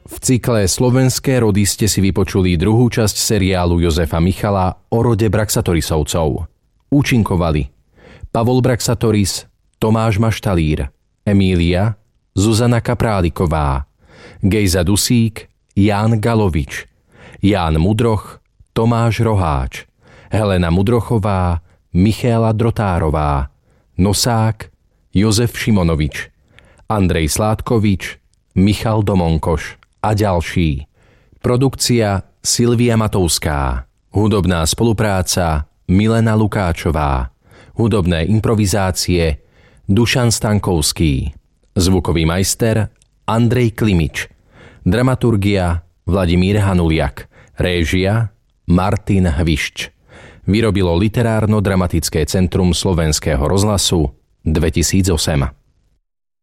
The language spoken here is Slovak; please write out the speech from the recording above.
V cykle Slovenské rody ste si vypočuli druhú časť seriálu Jozefa Michala o rode Braxatorisovcov. Účinkovali Pavol Braxatoris, Tomáš Maštalír, Emília, Zuzana Kapráliková, Gejza Dusík, Ján Galovič, Ján Mudroch, Tomáš Roháč, Helena Mudrochová, Michála Drotárová, Nosák, Jozef Šimonovič, Andrej Sládkovič, Michal Domonkoš a ďalší. Produkcia Silvia Matovská. Hudobná spolupráca Milena Lukáčová. Hudobné improvizácie Dušan Stankovský. Zvukový majster Andrej Klimič. Dramaturgia Vladimír Hanuliak. Réžia Martin Hvišč. Vyrobilo Literárno-dramatické centrum Slovenského rozhlasu 2008.